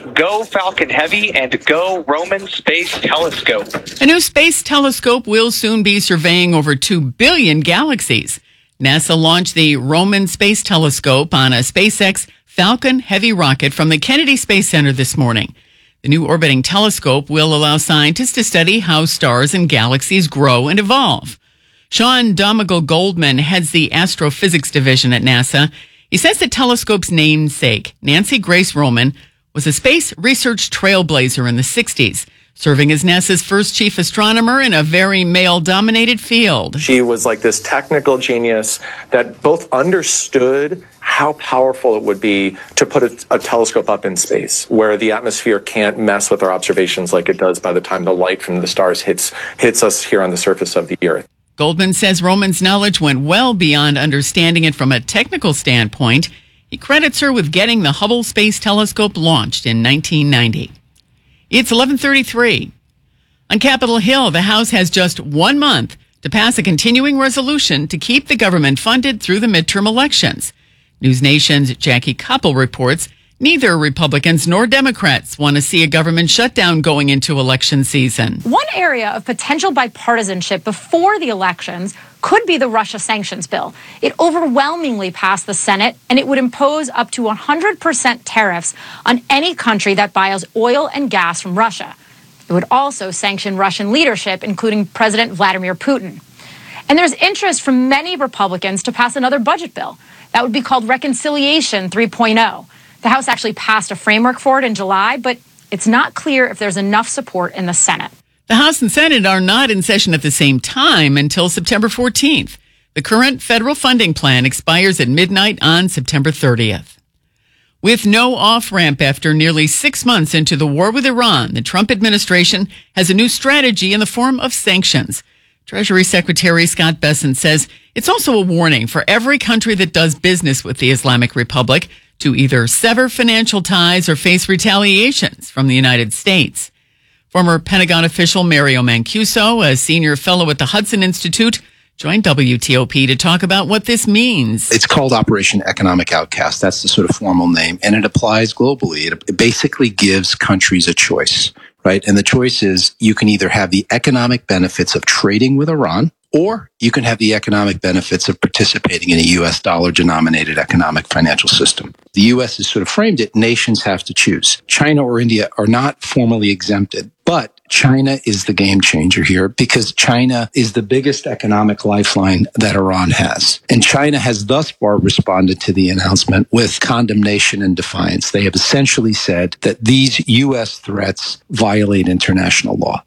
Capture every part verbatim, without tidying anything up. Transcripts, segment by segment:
Go Falcon Heavy and Go Roman Space Telescope. A new space telescope will soon be surveying over two billion galaxies. NASA launched the Roman Space Telescope on a SpaceX Falcon Heavy rocket from the Kennedy Space Center this morning. The new orbiting telescope will allow scientists to study how stars and galaxies grow and evolve. Sean Donegal-Goldman heads the astrophysics division at NASA. He says the telescope's namesake, Nancy Grace Roman, was a space research trailblazer in the sixties, serving as NASA's first chief astronomer in a very male-dominated field. She was like this technical genius that both understood how powerful it would be to put a, a telescope up in space where the atmosphere can't mess with our observations like it does by the time the light from the stars hits hits us here on the surface of the Earth. Goldman says Roman's knowledge went well beyond understanding it from a technical standpoint. He credits her with getting the Hubble Space Telescope launched in nineteen ninety. It's eleven thirty-three. On Capitol Hill, the House has just one month to pass a continuing resolution to keep the government funded through the midterm elections. News Nation's Jackie Koppel reports neither Republicans nor Democrats want to see a government shutdown going into election season. One area of potential bipartisanship before the elections could be the Russia sanctions bill. It overwhelmingly passed the Senate, and it would impose up to one hundred percent tariffs on any country that buys oil and gas from Russia. It would also sanction Russian leadership, including President Vladimir Putin. And there's interest from many Republicans to pass another budget bill. That would be called Reconciliation three point oh. The House actually passed a framework for it in July, but it's not clear if there's enough support in the Senate. The House and Senate are not in session at the same time until September fourteenth. The current federal funding plan expires at midnight on September thirtieth. With no off-ramp after nearly six months into the war with Iran, the Trump administration has a new strategy in the form of sanctions. Treasury Secretary Scott Bessent says it's also a warning for every country that does business with the Islamic Republic to either sever financial ties or face retaliations from the United States. Former Pentagon official Mario Mancuso, a senior fellow at the Hudson Institute, joined W T O P to talk about what this means. It's called Operation Economic Outcast. That's the sort of formal name, and it applies globally. It, it basically gives countries a choice, right? And the choice is you can either have the economic benefits of trading with Iran, or you can have the economic benefits of participating in a U S dollar-denominated economic financial system. The U S has sort of framed it, nations have to choose. China or India are not formally exempted, but China is the game changer here because China is the biggest economic lifeline that Iran has. And China has thus far responded to the announcement with condemnation and defiance. They have essentially said that these U S threats violate international law.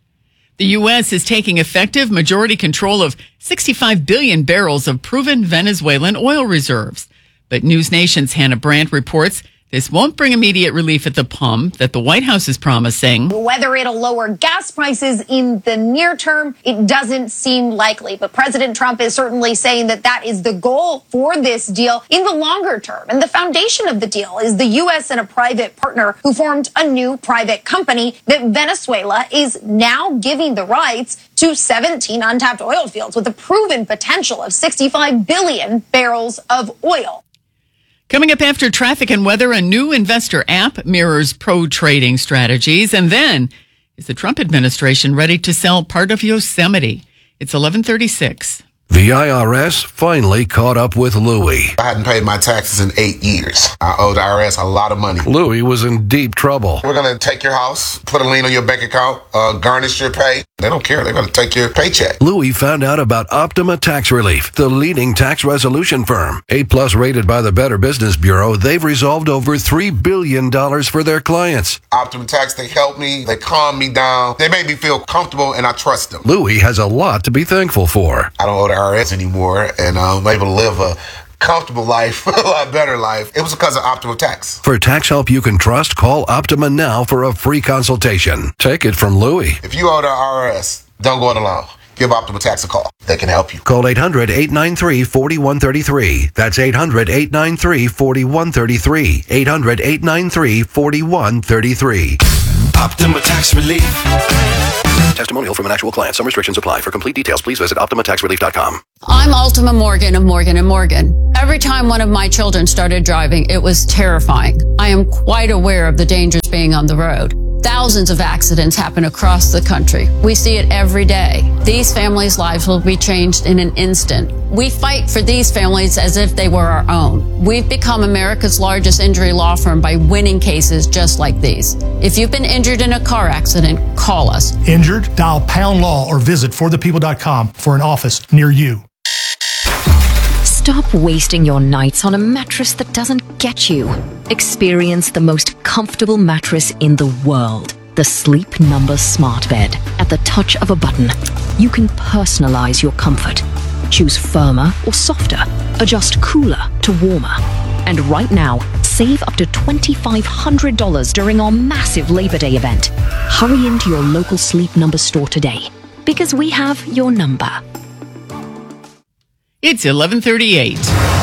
The U S is taking effective majority control of sixty-five billion barrels of proven Venezuelan oil reserves. But News Nation's Hannah Brandt reports this won't bring immediate relief at the pump that the White House is promising. Whether it'll lower gas prices in the near term, it doesn't seem likely. But President Trump is certainly saying that that is the goal for this deal in the longer term. And the foundation of the deal is the U S and a private partner who formed a new private company that Venezuela is now giving the rights to seventeen untapped oil fields with a proven potential of sixty-five billion barrels of oil. Coming up after traffic and weather, a new investor app mirrors pro-trading strategies. And then, is the Trump administration ready to sell part of Yosemite? It's eleven thirty-six. The I R S finally caught up with Louie. I hadn't paid my taxes in eight years. I owe the I R S a lot of money. Louie was in deep trouble. We're going to take your house, put a lien on your bank account, uh, garnish your pay. They don't care. They're going to take your paycheck. Louie found out about Optima Tax Relief, the leading tax resolution firm. A-plus rated by the Better Business Bureau, they've resolved over three billion dollars for their clients. Optima Tax, they help me. They calm me down. They make me feel comfortable, and I trust them. Louie has a lot to be thankful for. I don't owe the I R S anymore, and I'm able to live a comfortable life, a lot better life. It was because of Optima Tax. For tax help you can trust, call Optima now for a free consultation. Take it from Louie. If you owe the I R S, don't go it alone. Give Optima Tax a call. They can help you. Call eight hundred, eight nine three, four one three three. That's eight hundred, eight nine three, four one three three. eight hundred, eight nine three, four one three three. Optima Tax Relief. Testimonial from an actual client. Some restrictions apply. For complete details, please visit Optima Tax Relief dot com. I'm Ultima Morgan of Morgan and Morgan. Every time one of my children started driving, it was terrifying. I am quite aware of the dangers being on the road. Thousands of accidents happen across the country. We see it every day. These families' lives will be changed in an instant. We fight for these families as if they were our own. We've become America's largest injury law firm by winning cases just like these. If you've been injured in a car accident, call us. Injured? Dial pound law or visit for the people dot com for an office near you. Stop wasting your nights on a mattress that doesn't get you. Experience the most comfortable mattress in the world. The Sleep Number Smart Bed. At the touch of a button, you can personalize your comfort. Choose firmer or softer. Adjust cooler to warmer. And right now, save up to two thousand five hundred dollars during our massive Labor Day event. Hurry into your local Sleep Number store today, because we have your number. It's eleven thirty-eight.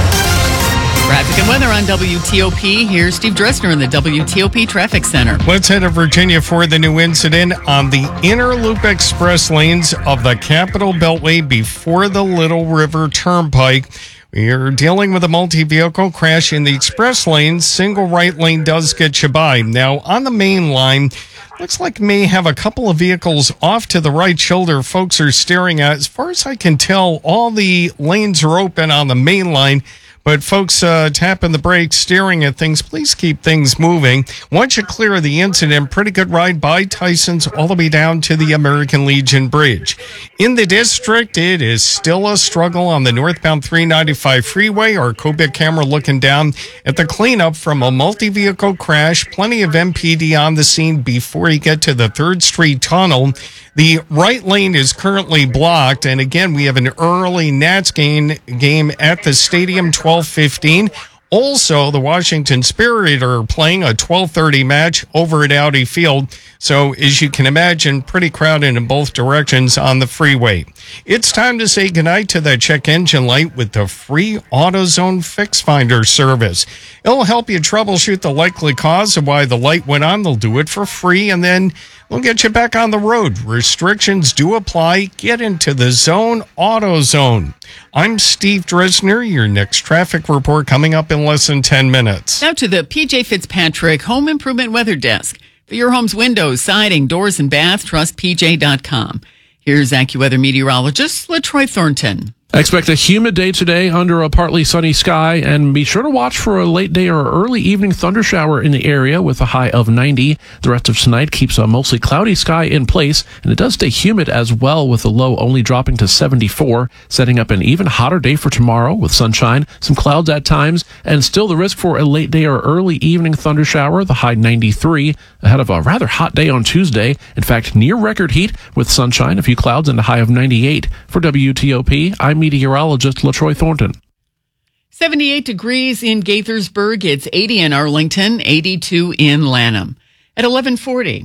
Traffic and weather on W T O P. Here's Steve Dressner in the W T O P Traffic Center. Let's head to Virginia for the new incident on the inner loop express lanes of the Capitol Beltway before the Little River Turnpike. We are dealing with a multi-vehicle crash in the express lanes. Single right lane does get you by. Now, on the main line, looks like may have a couple of vehicles off to the right shoulder folks are staring at. As far as I can tell, all the lanes are open on the main line. But folks uh, tapping the brakes, staring at things, please keep things moving. Once you clear the incident, pretty good ride by Tyson's all the way down to the American Legion Bridge. In the district, it is still a struggle on the northbound three ninety-five freeway. Our Kobik camera looking down at the cleanup from a multi-vehicle crash. Plenty of M P D on the scene before you get to the third Street Tunnel. The right lane is currently blocked. And again, we have an early Nats game, game at the stadium, twelve fifteen. Also, the Washington Spirit are playing a twelve thirty match over at Audi Field. So, as you can imagine, pretty crowded in both directions on the freeway. It's time to say goodnight to the check engine light with the free AutoZone Fix Finder service. It'll help you troubleshoot the likely cause of why the light went on. They'll do it for free, and then we'll get you back on the road. Restrictions do apply. Get into the zone, AutoZone. I'm Steve Dresner. Your next traffic report coming up in less than ten minutes. Now to the P J Fitzpatrick Home Improvement Weather Desk. For your home's windows, siding, doors, and bath, trust P J dot com. Here's AccuWeather meteorologist LaTroy Thornton. Expect a humid day today under a partly sunny sky, and be sure to watch for a late day or early evening thundershower in the area with a high of ninety. The rest of tonight keeps a mostly cloudy sky in place, and it does stay humid as well with the low only dropping to seventy-four, setting up an even hotter day for tomorrow with sunshine, some clouds at times, and still the risk for a late day or early evening thundershower, the high ninety-three, ahead of a rather hot day on Tuesday. In fact, near record heat with sunshine, a few clouds, and a high of ninety-eight. For W T O P, I'm meteorologist LaTroy Thornton. seventy-eight degrees in Gaithersburg. It's eighty in Arlington, eighty-two in Lanham. At eleven forty.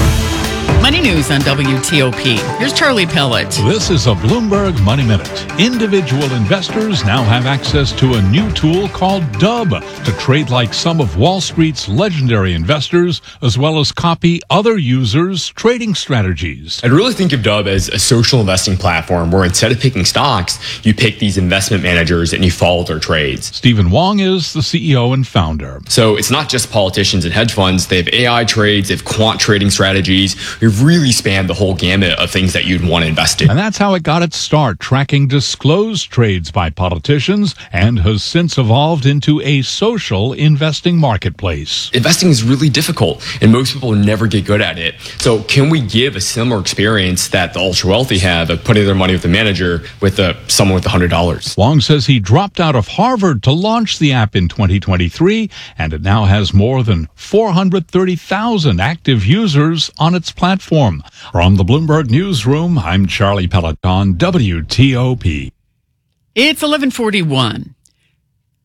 Money News on W T O P. Here's Charlie Pellet. This is a Bloomberg Money Minute. Individual investors now have access to a new tool called Dub to trade like some of Wall Street's legendary investors, as well as copy other users' trading strategies. I'd really think of Dub as a social investing platform where instead of picking stocks, you pick these investment managers and you follow their trades. Stephen Wong is the C E O and founder. So it's not just politicians and hedge funds. They have A I trades, they have quant trading strategies. We've really spanned the whole gamut of things that you'd want to invest in. And that's how it got its start, tracking disclosed trades by politicians, and has since evolved into a social investing marketplace. Investing is really difficult, and most people never get good at it. So can we give a similar experience that the ultra-wealthy have of putting their money with a manager with a, someone with one hundred dollars? Wong says he dropped out of Harvard to launch the app in twenty twenty-three, and it now has more than four hundred thirty thousand active users on its platform. From the Bloomberg Newsroom, I'm Charlie Pellet on W T O P. It's eleven forty-one.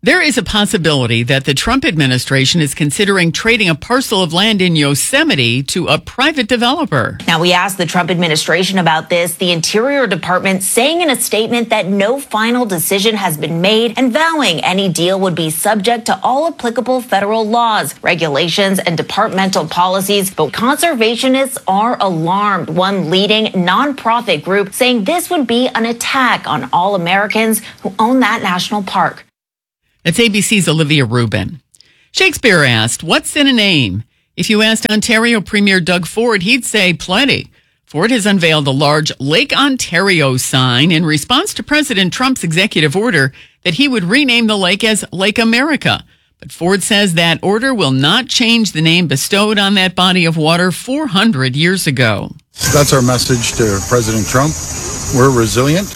There is a possibility that the Trump administration is considering trading a parcel of land in Yosemite to a private developer. Now, we asked the Trump administration about this, the Interior Department saying in a statement that no final decision has been made and vowing any deal would be subject to all applicable federal laws, regulations, and departmental policies. But conservationists are alarmed. One leading nonprofit group saying this would be an attack on all Americans who own that national park. That's A B C's Olivia Rubin. Shakespeare asked, what's in a name? If you asked Ontario Premier Doug Ford, he'd say plenty. Ford has unveiled a large Lake Ontario sign in response to President Trump's executive order that he would rename the lake as Lake America. But Ford says that order will not change the name bestowed on that body of water four hundred years ago. That's our message to President Trump. We're resilient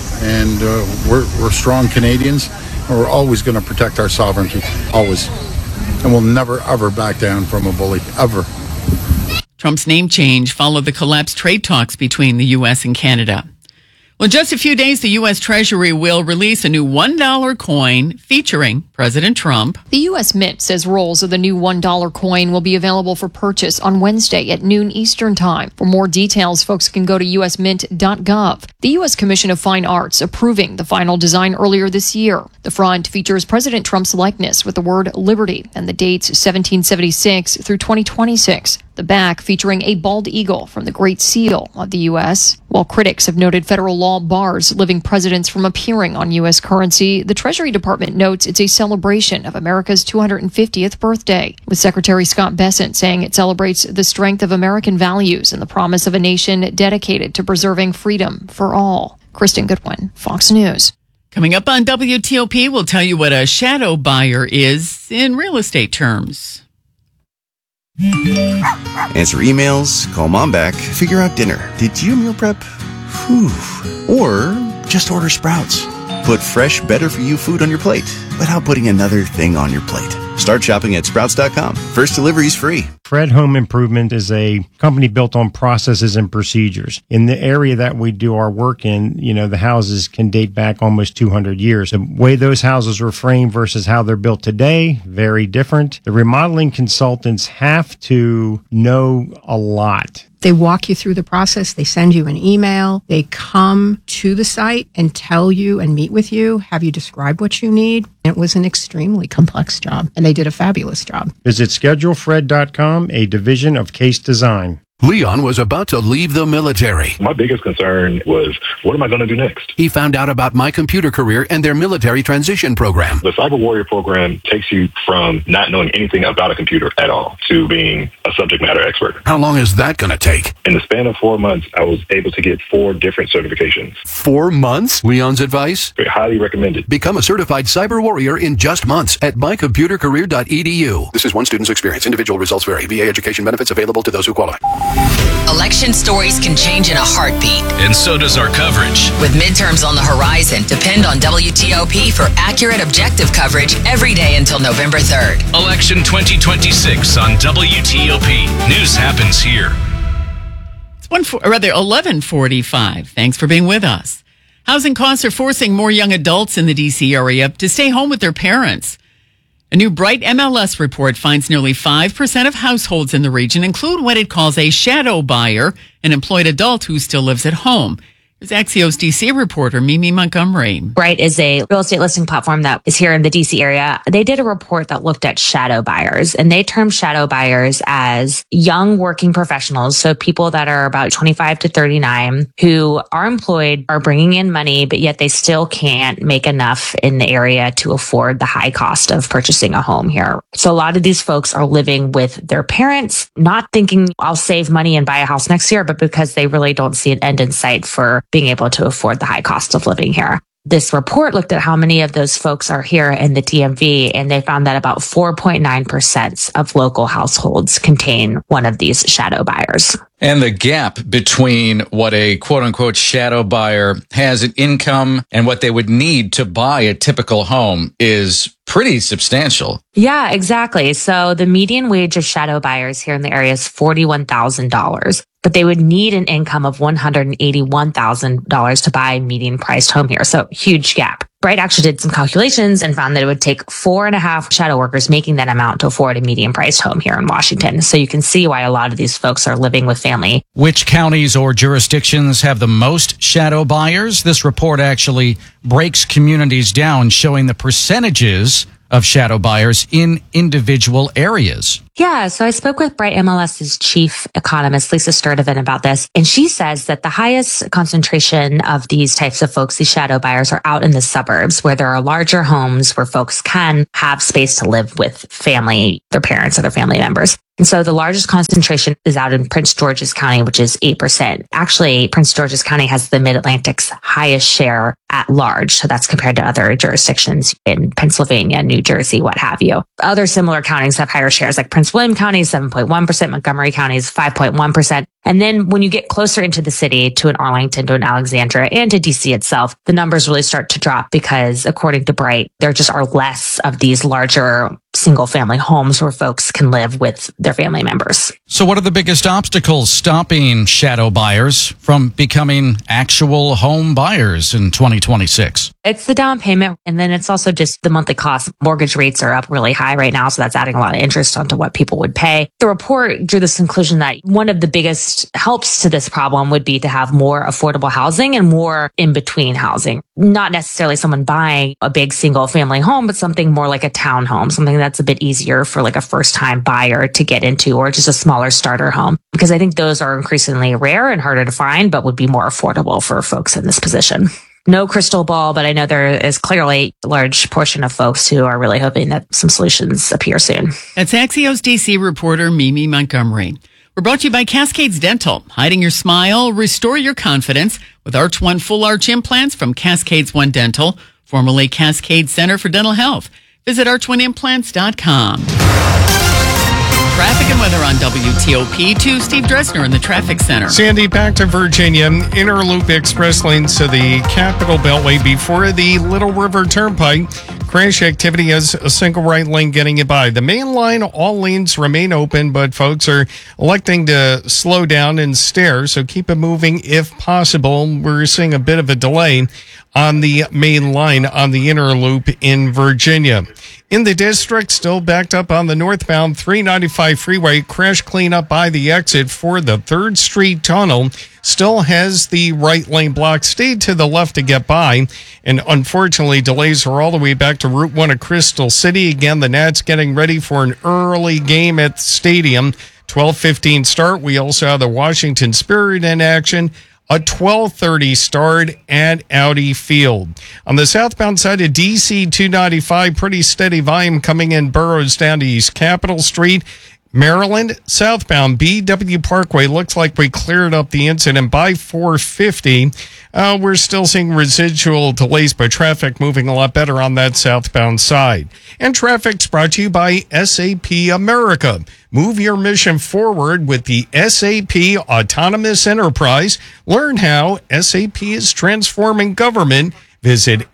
and uh, we're, we're strong Canadians. We're always going to protect our sovereignty, always. And we'll never, ever back down from a bully, ever. Trump's name change followed the collapsed trade talks between the U S and Canada. Well, in just a few days, the U S Treasury will release a new one dollar coin featuring President Trump. The U S Mint says rolls of the new one dollar coin will be available for purchase on Wednesday at noon Eastern Time. For more details, folks can go to u s mint dot gov. The U S Commission of Fine Arts approving the final design earlier this year. The front features President Trump's likeness with the word liberty and the dates seventeen seventy-six through twenty twenty-six. The back featuring a bald eagle from the Great Seal of the U S. While critics have noted federal law bars living presidents from appearing on U S currency, the Treasury Department notes it's a celebration of America's two hundred fiftieth birthday, with Secretary Scott Bessent saying it celebrates the strength of American values and the promise of a nation dedicated to preserving freedom for all. Kristen Goodwin, Fox News. Coming up on W T O P, we'll tell you what a shadow buyer is in real estate terms. Answer emails, call mom back, figure out dinner. Did you meal prep? Whew. Or just order Sprouts. Put fresh, better-for-you food on your plate without putting another thing on your plate. Start shopping at sprouts dot com. First delivery is free. Fred Home Improvement is a company built on processes and procedures. In the area that we do our work in, you know, the houses can date back almost two hundred years. The way those houses were framed versus how they're built today, very different. The remodeling consultants have to know a lot. They walk you through the process. They send you an email. They come to the site and tell you and meet with you, have you describe what you need. It was an extremely complex job, and they did a fabulous job. Visit schedule fred dot com, a division of Case Design. Leon was about to leave the military. My biggest concern was, what am I going to do next? He found out about My Computer Career and their military transition program. The Cyber Warrior program takes you from not knowing anything about a computer at all to being a subject matter expert. How long is that going to take? In the span of four months, I was able to get four different certifications. Four months? Leon's advice? Very highly recommended. Become a certified cyber warrior in just months at my computer career dot e d u. This is one student's experience. Individual results vary. V A education benefits available to those who qualify. Election stories can change in a heartbeat. And so does our coverage. With midterms on the horizon, depend on W T O P for accurate, objective coverage every day until November third. Election twenty twenty-six on W T O P. News happens here. It's one, or rather eleven forty-five. Thanks for being with us. Housing costs are forcing more young adults in the D C area to stay home with their parents. A new Bright M L S report finds nearly five percent of households in the region include what it calls a shadow buyer, an employed adult who still lives at home. Here's Axios D C reporter Mimi Montgomery. Bright is a real estate listing platform that is here in the D C area. They did a report that looked at shadow buyers, and they termed shadow buyers as young working professionals. So people that are about twenty-five to thirty-nine who are employed, are bringing in money, but yet they still can't make enough in the area to afford the high cost of purchasing a home here. So a lot of these folks are living with their parents, not thinking I'll save money and buy a house next year, but because they really don't see an end in sight for being able to afford the high cost of living here. This report looked at how many of those folks are here in the D M V, and they found that about four point nine percent of local households contain one of these shadow buyers. And the gap between what a quote unquote shadow buyer has in income and what they would need to buy a typical home is pretty substantial. Yeah, exactly. So the median wage of shadow buyers here in the area is forty-one thousand dollars. But they would need an income of one hundred eighty-one thousand dollars to buy a median priced home here. So huge gap. Bright actually did some calculations and found that it would take four and a half shadow workers making that amount to afford a medium priced home here in Washington. So you can see why a lot of these folks are living with family. Which counties or jurisdictions have the most shadow buyers? This report actually breaks communities down, showing the percentages of shadow buyers in individual areas. Yeah, so I spoke with Bright MLS's chief economist, Lisa Sturdivant, about this, and she says that the highest concentration of these types of folks, these shadow buyers, are out in the suburbs where there are larger homes where folks can have space to live with family, their parents or their family members. And so the largest concentration is out in Prince George's County, which is eight percent. Actually, Prince George's County has the Mid-Atlantic's highest share at large. So that's compared to other jurisdictions in Pennsylvania, New Jersey, what have you. Other similar counties have higher shares, like Prince William County, seven point one percent, Montgomery County is five point one percent. And then when you get closer into the city, to an Arlington, to an Alexandria, and to D C itself, the numbers really start to drop because, according to Bright, there just are less of these larger single family homes where folks can live with their family members. So what are the biggest obstacles stopping shadow buyers from becoming actual home buyers in twenty twenty-six? It's the down payment, and then it's also just the monthly cost. Mortgage rates are up really high right now, so that's adding a lot of interest onto what people would pay. The report drew this conclusion that one of the biggest helps to this problem would be to have more affordable housing and more in-between housing. Not necessarily someone buying a big single family home, but something more like a townhome, something that's a bit easier for like a first-time buyer to get into, or just a smaller starter home. Because I think those are increasingly rare and harder to find, but would be more affordable for folks in this position. No crystal ball, but I know there is clearly a large portion of folks who are really hoping that some solutions appear soon. That's Axios D C reporter Mimi Montgomery. We're brought to you by Cascades Dental. Hiding your smile, restore your confidence with Arch One Full Arch Implants from Cascades One Dental, formerly Cascade Center for Dental Health. Visit arch one implants dot com. Traffic and weather on W T O P to Steve Dresner in the traffic center. Sandy, back to Virginia. Inner Loop Express lanes to the Capital Beltway before the Little River Turnpike. Crash activity has a single right lane getting you by. The main line, all lanes remain open, but folks are electing to slow down and stare, so keep it moving if possible. We're seeing a bit of a delay on the main line on the Inner Loop in Virginia. In the district, still backed up on the northbound three ninety-five freeway. Crash cleanup by the exit for the third Street Tunnel. Still has the right lane blocked. Stayed to the left to get by. And unfortunately, delays are all the way back to Route one at Crystal City. Again, the Nats getting ready for an early game at the stadium. twelve fifteen start. We also have the Washington Spirit in action. A twelve thirty start at Audi Field. On the southbound side of D C two ninety-five, pretty steady volume coming in Burroughs down to East Capitol Street. Maryland, southbound B W Parkway, looks like we cleared up the incident by four fifty. Uh, we're still seeing residual delays, but traffic moving a lot better on that southbound side. And traffic's brought to you by S A P America. Move your mission forward with the S A P Autonomous Enterprise. Learn how S A P is transforming government. Visit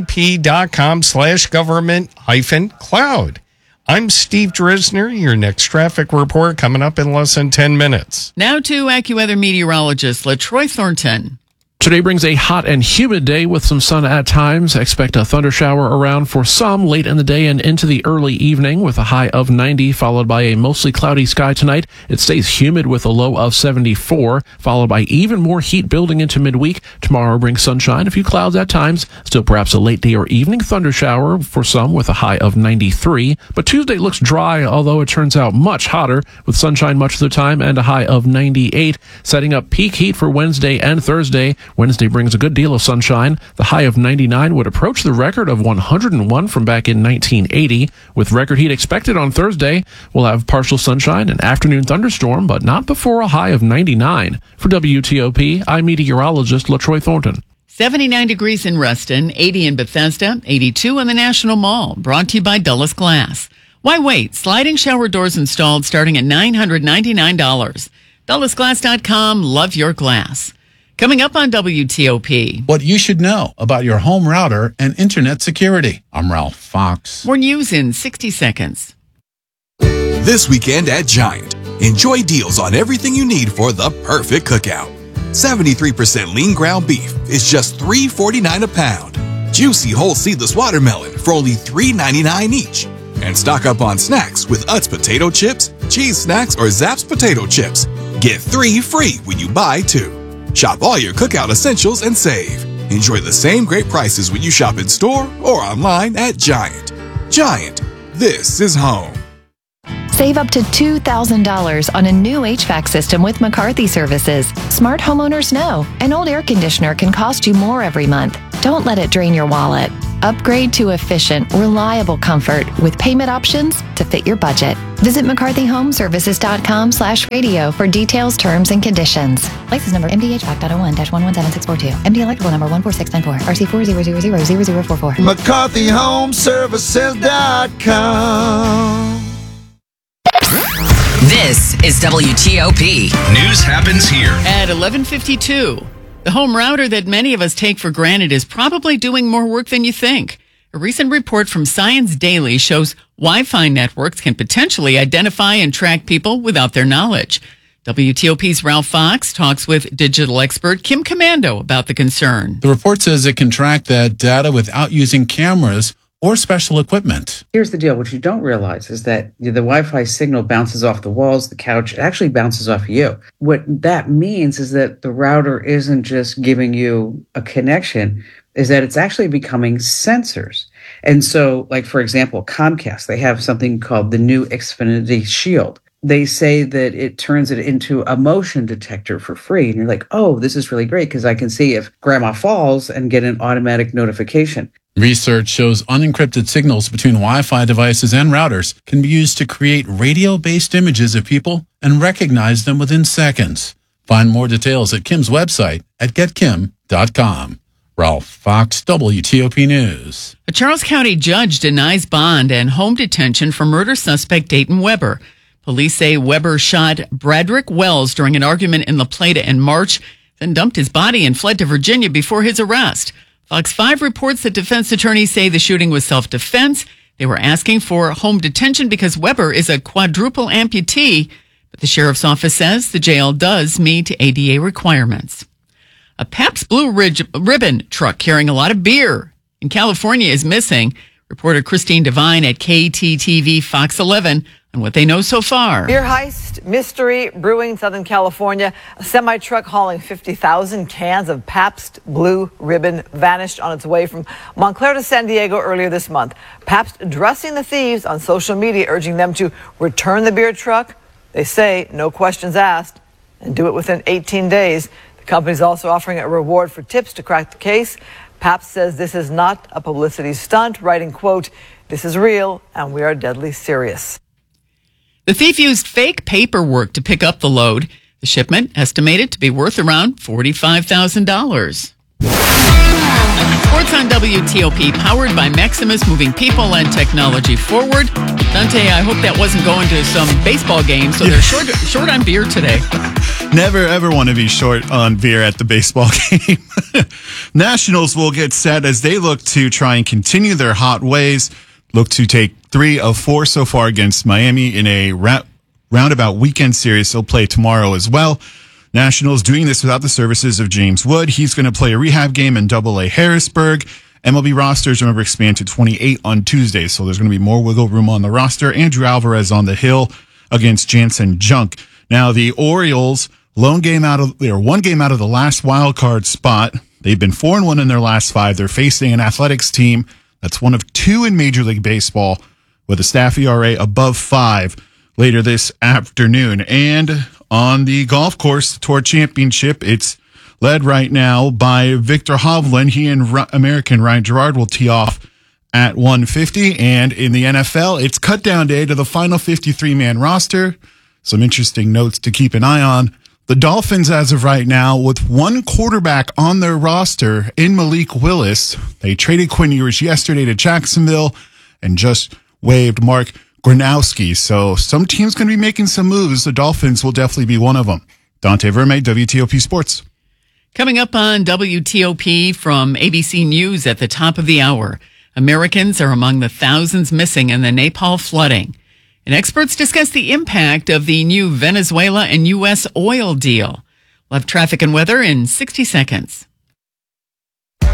sap.com slash government hyphen cloud. I'm Steve Dresner. Your next traffic report coming up in less than ten minutes. Now to AccuWeather meteorologist LaTroy Thornton. Today brings a hot and humid day with some sun at times. Expect a thunder shower around for some late in the day and into the early evening with a high of ninety, followed by a mostly cloudy sky tonight. It stays humid with a low of seventy-four, followed by even more heat building into midweek. Tomorrow brings sunshine, a few clouds at times. Still perhaps a late day or evening thunder shower for some with a high of ninety-three. But Tuesday looks dry, although it turns out much hotter with sunshine much of the time and a high of ninety-eight. Setting up peak heat for Wednesday and Thursday. Wednesday brings a good deal of sunshine. The high of ninety-nine would approach the record of one hundred one from back in nineteen eighty. With record heat expected on Thursday, we'll have partial sunshine and afternoon thunderstorm, but not before a high of ninety-nine. For W T O P, I'm meteorologist LaTroy Thornton. seventy-nine degrees in Reston, eighty in Bethesda, eighty-two in the National Mall. Brought to you by Dulles Glass. Why wait? Sliding shower doors installed starting at nine hundred ninety-nine dollars. Dulles Glass dot com. Love your glass. Coming up on W T O P. What you should know about your home router and internet security. I'm Ralph Fox. More news in sixty seconds. This weekend at Giant, enjoy deals on everything you need for the perfect cookout. seventy-three percent lean ground beef is just three forty-nine a pound. juicy whole seedless watermelon for only three ninety-nine each. And stock up on snacks with Utz potato chips, cheese snacks, or Zapp's potato chips. Get three free when you buy two. Shop all your cookout essentials and save. Enjoy the same great prices when you shop in store or online at Giant. Giant, this is home. Save up to two thousand dollars on a new H V A C system with McCarthy Services. Smart homeowners know an old air conditioner can cost you more every month. Don't let it drain your wallet. Upgrade to efficient, reliable comfort with payment options to fit your budget. Visit mccarthy home services dot com slash radio for details, terms, and conditions. License number M D H V A C dot oh one dash one one seven six four two. M D electrical number one four six nine four. R C four zero zero zero zero zero four four. mccarthy home services dot com. This is W T O P. News happens here. At eleven fifty-two, the home router that many of us take for granted is probably doing more work than you think. A recent report from Science Daily shows Wi-Fi networks can potentially identify and track people without their knowledge. W T O P's Ralph Fox talks with digital expert Kim Commando about the concern. The report says it can track that data without using cameras or special equipment. Here's the deal. What you don't realize is that the Wi-Fi signal bounces off the walls, the couch. It actually bounces off you. What that means is that the router isn't just giving you a connection, is that it's actually becoming sensors. And so, like, for example, Comcast, they have something called the new Xfinity Shield. They say that it turns it into a motion detector for free. And you're like, oh, this is really great because I can see if grandma falls and get an automatic notification. Research shows unencrypted signals between Wi-Fi devices and routers can be used to create radio-based images of people and recognize them within seconds. Find more details at Kim's website at get kim dot com. Ralph Fox, W T O P News. A Charles County judge denies bond and home detention for murder suspect Dayton Weber. Police say Weber shot Bradrick Wells during an argument in La Plata in March, then dumped his body and fled to Virginia before his arrest. Fox five reports that defense attorneys say the shooting was self-defense. They were asking for home detention because Weber is a quadruple amputee, but the sheriff's office says the jail does meet A D A requirements. A Pabst Blue Ridge Ribbon truck carrying a lot of beer in California is missing. Reporter Christine Devine at K T T V Fox eleven on what they know so far. Beer heist, mystery brewing in Southern California. A semi-truck hauling fifty thousand cans of Pabst Blue Ribbon vanished on its way from Montclair to San Diego earlier this month. Pabst addressing the thieves on social media, urging them to return the beer truck. They say no questions asked and do it within eighteen days. The company's also offering a reward for tips to crack the case. Pabst says this is not a publicity stunt, writing, quote, "This is real and we are deadly serious." The thief used fake paperwork to pick up the load. The shipment estimated to be worth around forty-five thousand dollars. Sports on W T O P, powered by Maximus, moving people and technology forward. Dante, I hope that wasn't going to some baseball game, so they're short, short on beer today. Never, ever want to be short on beer at the baseball game. Nationals will get set as they look to try and continue their hot ways, look to take three of four so far against Miami in a ra- roundabout weekend series. They'll play tomorrow as well. Nationals doing this without the services of James Wood. He's going to play a rehab game in Double A Harrisburg. M L B rosters, remember, expand to twenty-eight on Tuesday, so there's going to be more wiggle room on the roster. Andrew Alvarez on the hill against Jansen Junk. Now, the Orioles, lone game out of, they're one game out of the last wild card spot. They've been four and one in their last five. They're facing an Athletics team that's one of two in Major League Baseball with a staff E R A above five later this afternoon. And on the golf course, the Tour Championship, it's led right now by Victor Hovland. He and R- American Ryan Gerard will tee off at one fifty. And in the N F L, it's cut down day to the final fifty-three man roster. Some interesting notes to keep an eye on. The Dolphins, as of right now, with one quarterback on their roster in Malik Willis. They traded Quinn Ewers yesterday to Jacksonville and just waived Mark Gronowski. So some teams going to be making some moves. The Dolphins will definitely be one of them. Dante Verme, W T O P Sports. Coming up on W T O P from A B C News at the top of the hour, Americans are among the thousands missing in the Nepal flooding. And experts discuss the impact of the new Venezuela and U S oil deal. We'll have traffic and weather in sixty seconds.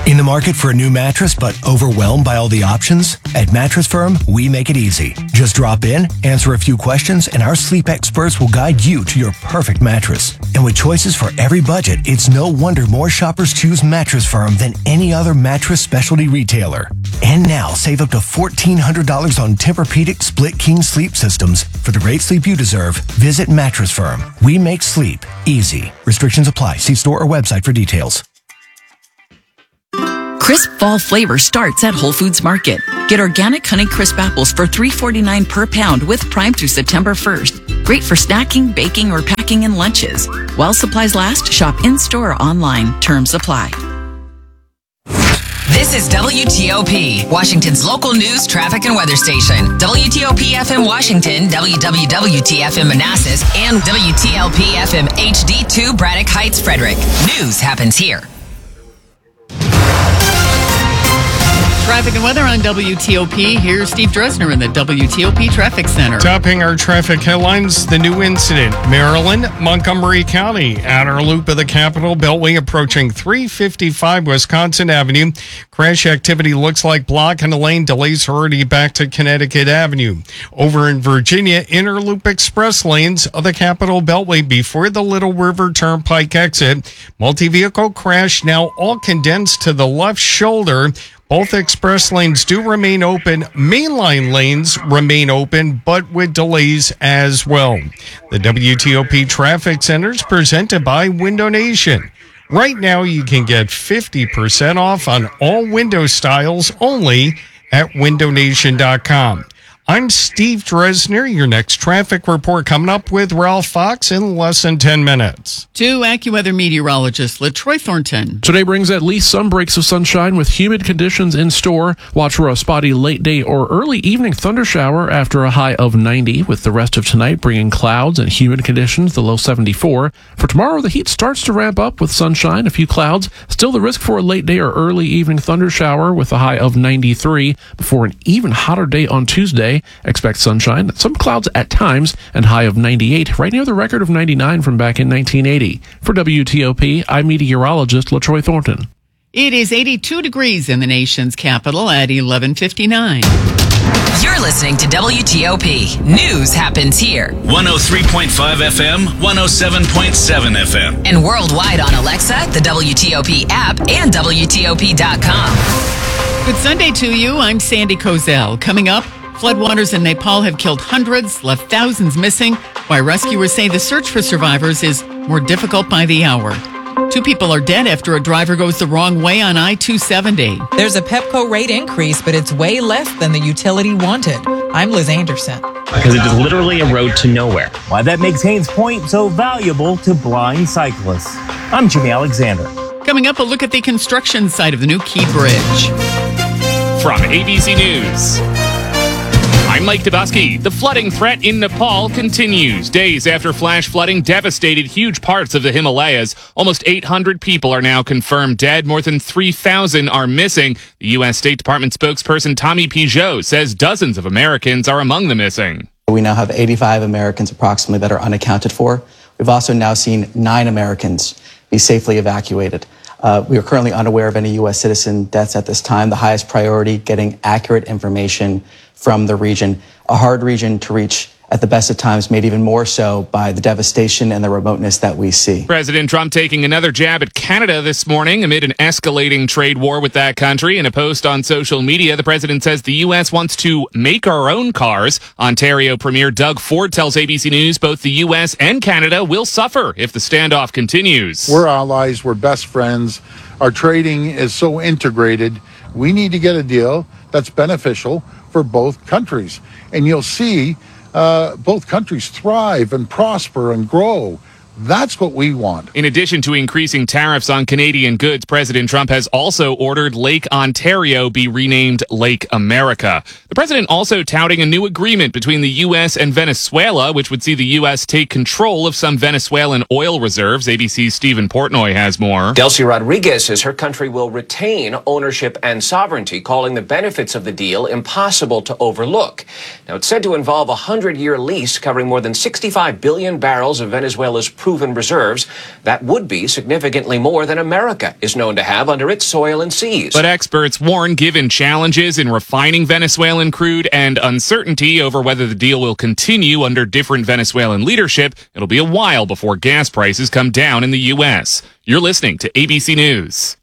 In the market for a new mattress but overwhelmed by all the options? At Mattress Firm, we make it easy. Just drop in, answer a few questions, and our sleep experts will guide you to your perfect mattress. And with choices for every budget, it's no wonder more shoppers choose Mattress Firm than any other mattress specialty retailer. And now, save up to fourteen hundred dollars on Tempur-Pedic Split King sleep systems. For the great sleep you deserve, visit Mattress Firm. We make sleep easy. Restrictions apply. See store or website for details. Crisp fall flavor starts at Whole Foods Market. Get organic Honeycrisp apples for three forty-nine per pound with Prime through September first. Great for snacking, baking, or packing in lunches. While supplies last, shop in-store or online. Terms apply. This is W T O P, Washington's local news, traffic, and weather station. W T O P F M Washington, W W W T F M Manassas, and W T L P F M H D two Braddock Heights, Frederick. News happens here. Traffic and weather on W T O P. Here's Steve Dresner in the W T O P Traffic Center. Topping our traffic headlines, the new incident. Maryland, Montgomery County, outer loop of the Capitol Beltway approaching three fifty-five Wisconsin Avenue. Crash activity looks like blocking a lane. Delays already back to Connecticut Avenue. Over in Virginia, inner loop express lanes of the Capitol Beltway before the Little River Turnpike exit. Multi-vehicle crash now all condensed to the left shoulder. Both express lanes do remain open. Mainline lanes remain open, but with delays as well. The W T O P Traffic Center is presented by Window Nation. Right now, you can get fifty percent off on all window styles only at window nation dot com. I'm Steve Dresner. Your next traffic report coming up with Ralph Fox in less than ten minutes. To AccuWeather meteorologist LaTroy Thornton. Today brings at least some breaks of sunshine with humid conditions in store. Watch for a spotty late day or early evening thunder shower after a high of ninety, with the rest of tonight bringing clouds and humid conditions, the low seventy-four. For tomorrow, the heat starts to ramp up with sunshine, a few clouds. Still the risk for a late day or early evening thunder shower with a high of ninety-three before an even hotter day on Tuesday. Expect sunshine, some clouds at times, and high of ninety-eight, right near the record of ninety-nine from back in nineteen eighty. For W T O P, I'm meteorologist LaTroy Thornton. It is eighty-two degrees in the nation's capital at eleven fifty-nine. You're listening to W T O P. News happens here. one oh three point five F M, one oh seven point seven F M. And worldwide on Alexa, the W T O P app, and W T O P dot com. Good Sunday to you. I'm Sandy Kozel. Coming up, floodwaters in Nepal have killed hundreds, left thousands missing, while rescuers say the search for survivors is more difficult by the hour. Two people are dead after a driver goes the wrong way on I two seventy. There's a Pepco rate increase, but it's way less than the utility wanted. I'm Liz Anderson. Because it is literally a road to nowhere. Why that makes Haynes Point so valuable to blind cyclists. I'm Jimmy Alexander. Coming up, a look at the construction site of the new Key Bridge. From A B C News, I'm Mike Dabaski. The flooding threat in Nepal continues. Days after flash flooding devastated huge parts of the Himalayas, almost eight hundred people are now confirmed dead. More than three thousand are missing. The U S State Department spokesperson Tommy Pigeot says dozens of Americans are among the missing. We now have eighty-five Americans approximately that are unaccounted for. We've also now seen nine Americans be safely evacuated. Uh, we are currently unaware of any U S citizen deaths at this time. The highest priority, getting accurate information from the region, a hard region to reach at the best of times, made even more so by the devastation and the remoteness that we see. President Trump taking another jab at Canada this morning amid an escalating trade war with that country. In a post on social media, the president says the U S wants to make our own cars. Ontario Premier Doug Ford tells A B C News both the U S and Canada will suffer if the standoff continues. We're allies, we're best friends. Our trading is so integrated. We need to get a deal that's beneficial for both countries. And you'll see uh, both countries thrive and prosper and grow. That's what we want. In addition to increasing tariffs on Canadian goods, President Trump has also ordered Lake Ontario be renamed Lake America. The president also touting a new agreement between the U S and Venezuela, which would see the U S take control of some Venezuelan oil reserves. A B C's Stephen Portnoy has more. Delcy Rodriguez says her country will retain ownership and sovereignty, calling the benefits of the deal impossible to overlook. Now, it's said to involve a hundred-year lease covering more than sixty-five billion barrels of Venezuela's proven reserves. That would be significantly more than America is known to have under its soil and seas. But experts warn, given challenges in refining Venezuelan crude and uncertainty over whether the deal will continue under different Venezuelan leadership, it'll be a while before gas prices come down in the U S. You're listening to A B C News.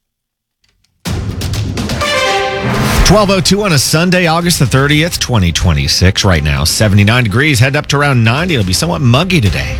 twelve oh two on a Sunday, August the thirtieth, twenty twenty-six. Right now, seventy-nine degrees. Head up to around ninety. It'll be somewhat muggy today.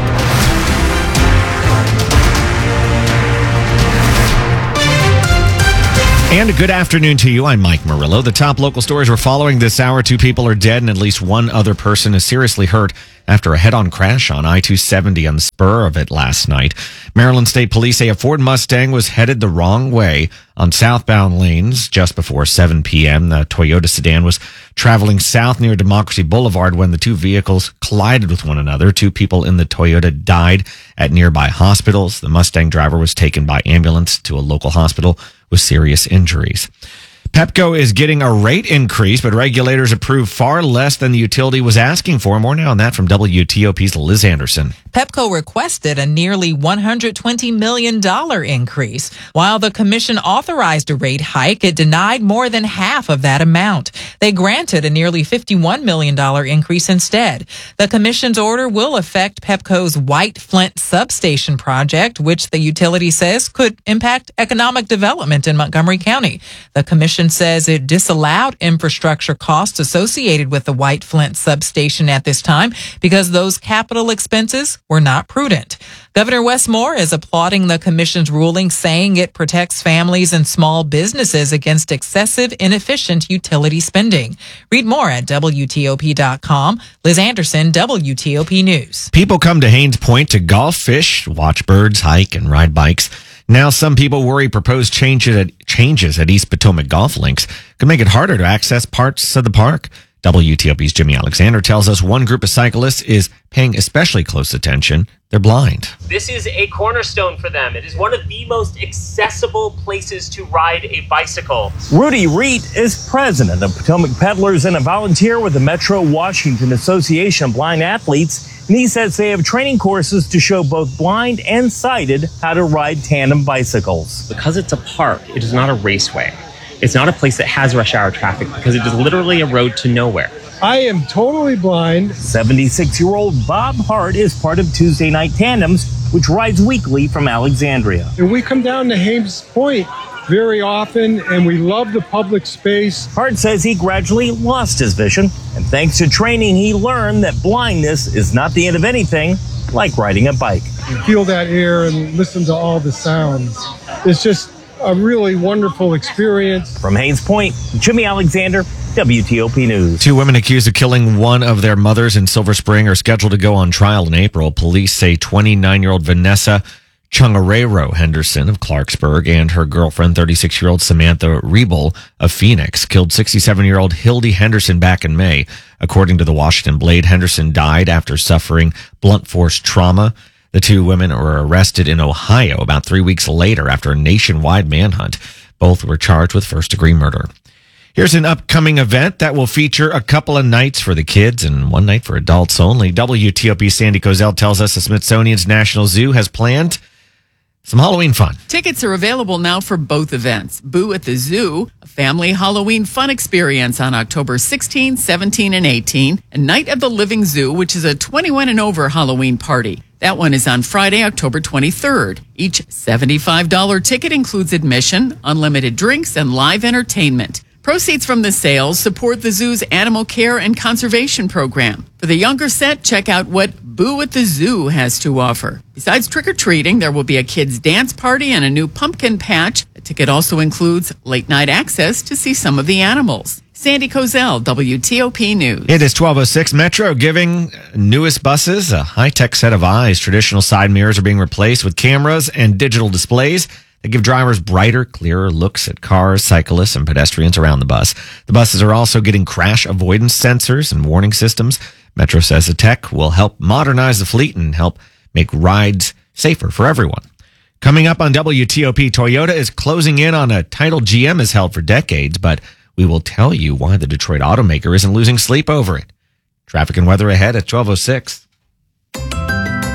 And a good afternoon to you. I'm Mike Murillo. The top local stories we're following this hour. Two people are dead and at least one other person is seriously hurt after a head-on crash on I two seventy on the spur of it last night. Maryland State Police say a Ford Mustang was headed the wrong way on southbound lanes just before seven p.m. The Toyota sedan was traveling south near Democracy Boulevard when the two vehicles collided with one another. Two people in the Toyota died at nearby hospitals. The Mustang driver was taken by ambulance to a local hospital with serious injuries. Pepco is getting a rate increase, but regulators approved far less than the utility was asking for. More now on that from W T O P's Liz Anderson. Pepco requested a nearly one hundred twenty million dollars increase. While the commission authorized a rate hike, it denied more than half of that amount. They granted a nearly fifty-one million dollars increase instead. The commission's order will affect Pepco's White Flint substation project, which the utility says could impact economic development in Montgomery County. The commission says it disallowed infrastructure costs associated with the White Flint substation at this time because those capital expenses were not prudent. Governor Wes Moore is applauding the commission's ruling, saying it protects families and small businesses against excessive, inefficient utility spending. Read more at W T O P dot com. Liz Anderson, W T O P News. People come to Haynes Point to golf, fish, watch birds, hike, and ride bikes. Now, some people worry proposed changes at, changes at East Potomac golf links could make it harder to access parts of the park. W T O P's Jimmy Alexander tells us one group of cyclists is paying especially close attention. They're blind. This is a cornerstone for them. It is one of the most accessible places to ride a bicycle. Rudy Reet is president of Potomac Peddlers and a volunteer with the Metro Washington Association of Blind Athletes. And he says they have training courses to show both blind and sighted how to ride tandem bicycles. Because it's a park, it is not a raceway. It's not a place that has rush hour traffic because it is literally a road to nowhere. I am totally blind. seventy-six-year-old Bob Hart is part of Tuesday Night Tandems, which rides weekly from Alexandria. And we come down to Haynes Point very often, and we love the public space. Hart says he gradually lost his vision, and thanks to training, he learned that blindness is not the end of anything, like riding a bike. You feel that air and listen to all the sounds. It's just a really wonderful experience. From Haynes Point, Jimmy Alexander, W T O P News. Two women accused of killing one of their mothers in Silver Spring are scheduled to go on trial in April. Police say twenty-nine-year-old Vanessa Chungarero Henderson of Clarksburg and her girlfriend, thirty-six-year-old Samantha Rebel of Phoenix, killed sixty-seven-year-old Hildy Henderson back in May. According to the Washington Blade, Henderson died after suffering blunt force trauma. The two women were arrested in Ohio about three weeks later after a nationwide manhunt. Both were charged with first-degree murder. Here's an upcoming event that will feature a couple of nights for the kids and one night for adults only. W T O P's Sandy Kozel tells us the Smithsonian's National Zoo has planned some Halloween fun. Tickets are available now for both events. Boo at the Zoo, a family Halloween fun experience on October sixteenth, seventeenth, and eighteenth, and Night of the Living Zoo, which is a twenty-one and over Halloween party. That one is on Friday, October twenty-third. Each seventy-five dollars ticket includes admission, unlimited drinks, and live entertainment. Proceeds from the sales support the zoo's animal care and conservation program. For the younger set, check out what Boo at the Zoo has to offer. Besides trick-or-treating, there will be a kids' dance party and a new pumpkin patch. The ticket also includes late-night access to see some of the animals. Sandy Kozel, W T O P News. It is twelve oh six. Metro giving newest buses a high-tech set of eyes. Traditional side mirrors are being replaced with cameras and digital displays that give drivers brighter, clearer looks at cars, cyclists, and pedestrians around the bus. The buses are also getting crash avoidance sensors and warning systems. Metro says the tech will help modernize the fleet and help make rides safer for everyone. Coming up on W T O P, Toyota is closing in on a title G M has held for decades, but we will tell you why the Detroit automaker isn't losing sleep over it. Traffic and weather ahead at twelve oh six.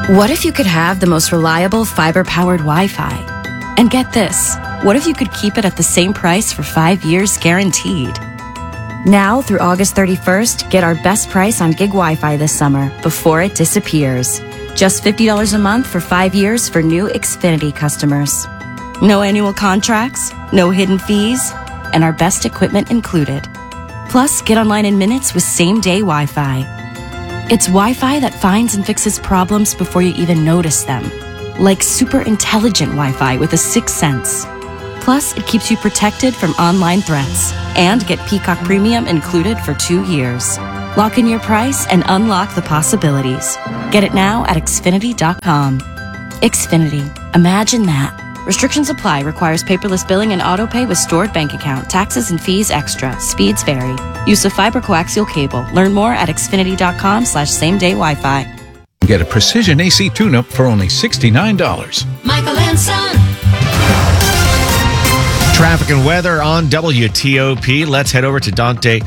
What if you could have the most reliable fiber-powered Wi-Fi? And get this, what if you could keep it at the same price for five years guaranteed? Now through August thirty-first, get our best price on gig Wi-Fi this summer before it disappears. Just fifty dollars a month for five years for new Xfinity customers. No annual contracts, no hidden fees, and our best equipment included. Plus, get online in minutes with same-day Wi-Fi. It's Wi-Fi that finds and fixes problems before you even notice them. Like super intelligent Wi-Fi with a sixth sense. Plus, it keeps you protected from online threats. And get Peacock Premium included for two years. Lock in your price and unlock the possibilities. Get it now at Xfinity dot com. Xfinity. Imagine that. Restrictions apply. Requires paperless billing and autopay with stored bank account. Taxes and fees extra. Speeds vary. Use of fiber coaxial cable. Learn more at Xfinity dot com slash same day Wi-Fi. Get a precision A C tune-up for only sixty-nine dollars. Michael and Son. Traffic and weather on W T O P. Let's head over to Dante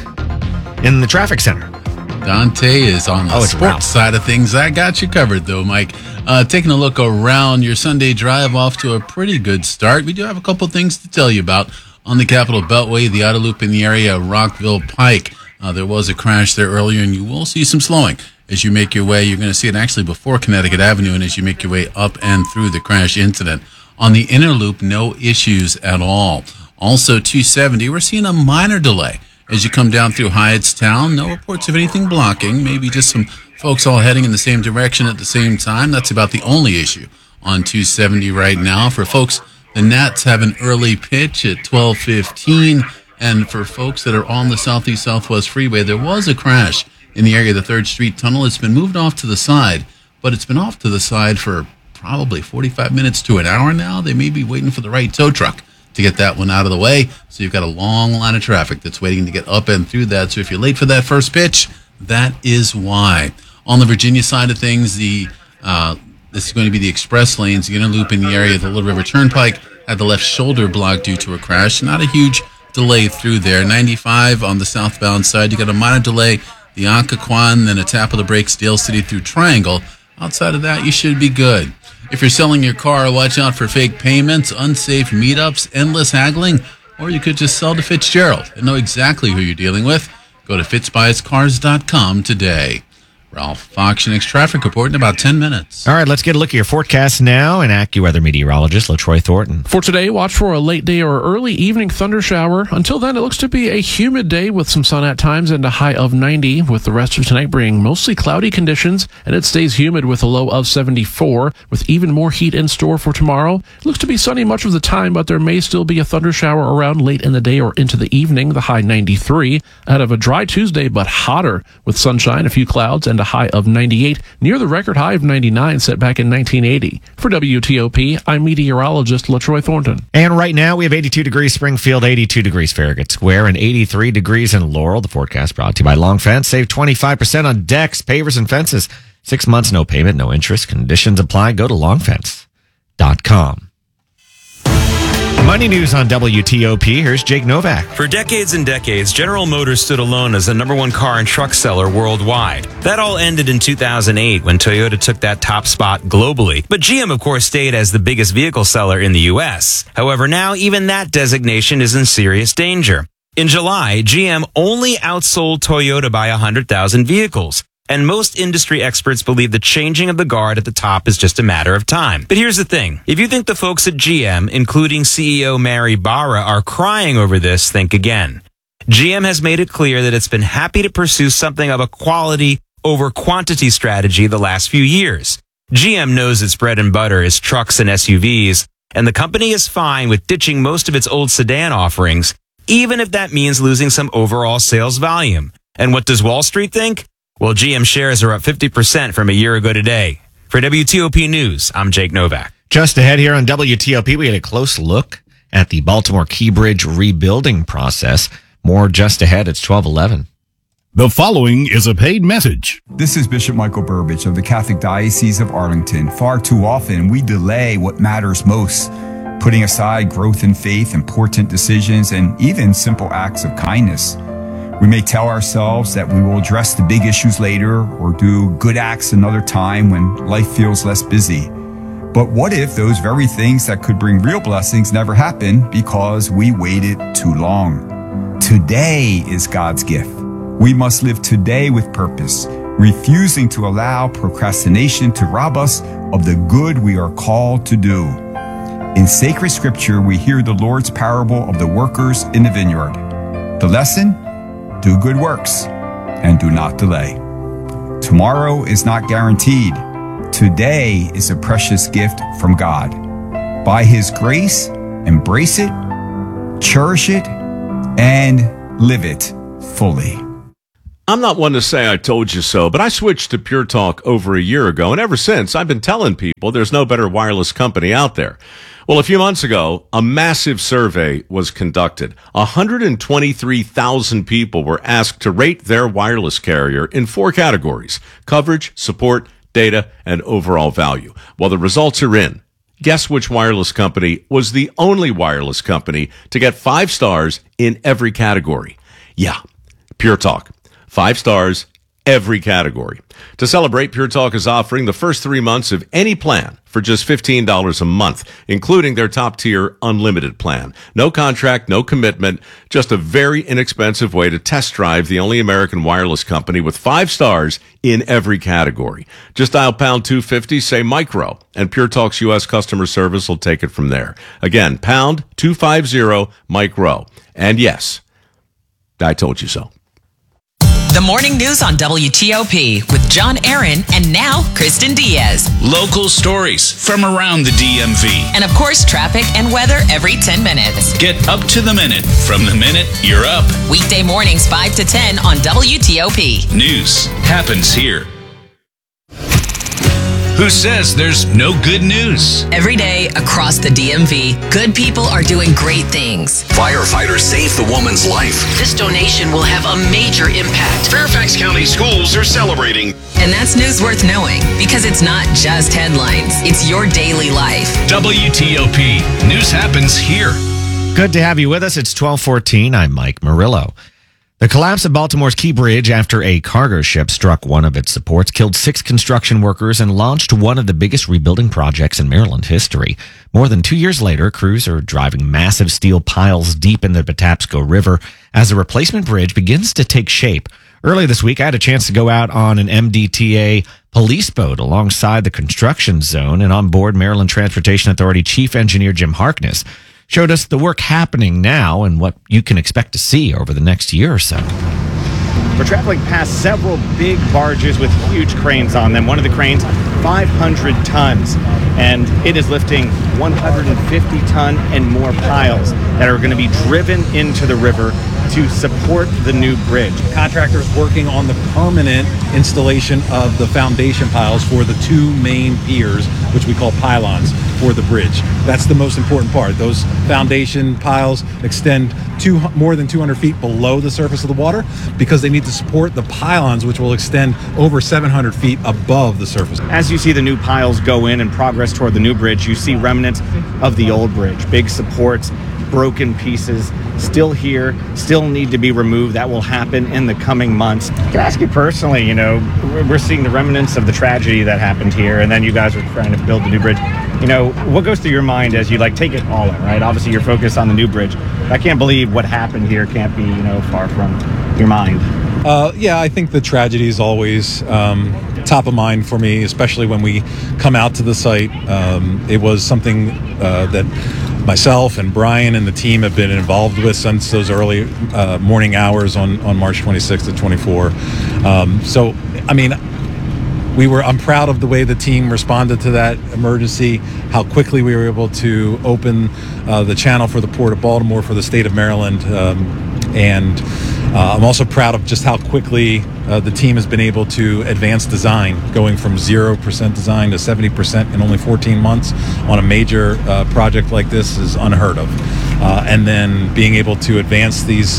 in the traffic center. Dante is on the Oh, it's sports Ralph. side of things. I got you covered, though, Mike. Uh, taking a look around your Sunday drive off to a pretty good start. We do have a couple things to tell you about on the Capitol Beltway, the outer loop in the area of Rockville Pike. Uh, there was a crash there earlier, and you will see some slowing as you make your way. You're going to see it actually before Connecticut Avenue, and as you make your way up and through the crash incident. On the inner loop, no issues at all. Also, two seventy, we're seeing a minor delay as you come down through Hyattstown. No reports of anything blocking, maybe just some folks all heading in the same direction at the same time. That's about the only issue on two seventy right now. For folks, the Nats have an early pitch at twelve fifteen. And for folks that are on the Southeast Southwest Freeway, there was a crash in the area of the third Street Tunnel. It's been moved off to the side, but it's been off to the side for probably forty-five minutes to an hour now. They may be waiting for the right tow truck to get that one out of the way. So you've got a long line of traffic that's waiting to get up and through that. So if you're late for that first pitch, that is why. On the Virginia side of things, the uh, this is going to be the express lanes, the inner loop in the area of the Little River Turnpike had the left shoulder blocked due to a crash. Not a huge delay through there. ninety-five on the southbound side, you got a minor delay, the Occoquan, then a tap of the brakes, Dale City through Triangle. Outside of that, you should be good. If you're selling your car, watch out for fake payments, unsafe meetups, endless haggling, or you could just sell to Fitzgerald and know exactly who you're dealing with. Go to fitz buys cars dot com today. Ralph Fox, your next traffic report in about ten minutes. All right, let's get a look at your forecast now. And AccuWeather meteorologist LaTroy Thornton. For today, watch for a late day or early evening thunder shower. Until then, it looks to be a humid day with some sun at times and a high of ninety, with the rest of tonight bringing mostly cloudy conditions, and it stays humid with a low of seventy-four, with even more heat in store for tomorrow. It looks to be sunny much of the time, but there may still be a thunder shower around late in the day or into the evening, the high ninety-three. Out of a dry Tuesday, but hotter, with sunshine, a few clouds, and a high of ninety-eight, near the record high of ninety-nine set back in nineteen eighty. For W T O P, I'm meteorologist LaTroy Thornton. And right now, we have eighty-two degrees Springfield, eighty-two degrees Farragut Square, and eighty-three degrees in Laurel. The forecast brought to you by Long Fence. Save twenty-five percent on decks, pavers, and fences. Six months, no payment, no interest. Conditions apply. Go to long fence dot com. Money news on W T O P. Here's Jake Novak. For decades and decades, General Motors stood alone as the number one car and truck seller worldwide. That all ended in two thousand eight when Toyota took that top spot globally. But G M, of course, stayed as the biggest vehicle seller in the U S. However, now even that designation is in serious danger. In July, G M only outsold Toyota by one hundred thousand vehicles. And most industry experts believe the changing of the guard at the top is just a matter of time. But here's the thing. If you think the folks at G M, including C E O Mary Barra, are crying over this, think again. G M has made it clear that it's been happy to pursue something of a quality over quantity strategy the last few years. G M knows its bread and butter is trucks and S U Vs, and the company is fine with ditching most of its old sedan offerings, even if that means losing some overall sales volume. And what does Wall Street think? Well, G M shares are up fifty percent from a year ago today. For W T O P News, I'm Jake Novak. Just ahead here on W T O P, we had a close look at the Baltimore Key Bridge rebuilding process. More just ahead. It's twelve eleven. The following is a paid message. This is Bishop Michael Burbidge of the Catholic Diocese of Arlington. Far too often, we delay what matters most, putting aside growth in faith, important decisions, and even simple acts of kindness. We may tell ourselves that we will address the big issues later or do good acts another time when life feels less busy. But what if those very things that could bring real blessings never happen because we waited too long? Today is God's gift. We must live today with purpose, refusing to allow procrastination to rob us of the good we are called to do. In sacred scripture, we hear the Lord's parable of the workers in the vineyard. The lesson? Do good works and do not delay. Tomorrow is not guaranteed. Today is a precious gift from God. By His grace, embrace it, cherish it, and live it fully. I'm not one to say I told you so, but I switched to Pure Talk over a year ago, and ever since, I've been telling people there's no better wireless company out there. Well, a few months ago, a massive survey was conducted. one hundred twenty-three thousand people were asked to rate their wireless carrier in four categories: coverage, support, data, and overall value. Well, the results are in. Guess which wireless company was the only wireless company to get five stars in every category? Yeah, Pure Talk. Five stars, every category. To celebrate, Pure Talk is offering the first three months of any plan for just fifteen dollars a month, including their top-tier unlimited plan. No contract, no commitment, just a very inexpensive way to test drive the only American wireless company with five stars in every category. Just dial pound two fifty, say micro, and Pure Talk's U S customer service will take it from there. Again, pound two fifty, micro. And yes, I told you so. The morning news on W T O P with John Aaron and now Kristen Diaz. Local stories from around the D M V. And of course, traffic and weather every ten minutes. Get up to the minute from the minute you're up. Weekday mornings five to ten on W T O P. News happens here. Who says there's no good news? Every day across the D M V, good people are doing great things. Firefighters saved the woman's life. This donation will have a major impact. Fairfax County schools are celebrating. And that's news worth knowing because it's not just headlines, it's your daily life. W T O P. News happens here. Good to have you with us. It's twelve fourteen. I'm Mike Murillo. The collapse of Baltimore's Key Bridge after a cargo ship struck one of its supports killed six construction workers and launched one of the biggest rebuilding projects in Maryland history. More than two years later, crews are driving massive steel piles deep in the Patapsco River as the replacement bridge begins to take shape. Early this week, I had a chance to go out on an M D T A police boat alongside the construction zone, and on board, Maryland Transportation Authority Chief Engineer Jim Harkness showed us the work happening now and what you can expect to see over the next year or so. We're traveling past several big barges with huge cranes on them. One of the cranes, five hundred tons, and it is lifting one hundred fifty ton and more piles that are going to be driven into the river to support the new bridge. Contractors working on the permanent installation of the foundation piles for the two main piers, which we call pylons, for the bridge. That's the most important part. Those foundation piles extend two, more than two hundred feet below the surface of the water because they need to support the pylons, which will extend over seven hundred feet above the surface. As you see the new piles go in and progress toward the new bridge, you see remnants of the old bridge, big supports, broken pieces, still here, still need to be removed. That will happen in the coming months. Can I ask you personally, you know, we're seeing the remnants of the tragedy that happened here, and then you guys are trying to build the new bridge. You know, what goes through your mind as you like take it all in, right? Obviously, you're focused on the new bridge. I can't believe what happened here can't be, you know, far from your mind. Uh, yeah, I think the tragedy is always um, top of mind for me, especially when we come out to the site. Um, it was something uh, that myself and Brian and the team have been involved with since those early uh, morning hours on, on March twenty-sixth and twenty-fourth. Um, so, I mean, we were. I'm proud of the way the team responded to that emergency, how quickly we were able to open uh, the channel for the Port of Baltimore for the state of Maryland. Um, and uh, I'm also proud of just how quickly uh, the team has been able to advance design, going from zero percent design to seventy percent in only fourteen months on a major uh, project like this is unheard of. Uh, and then being able to advance these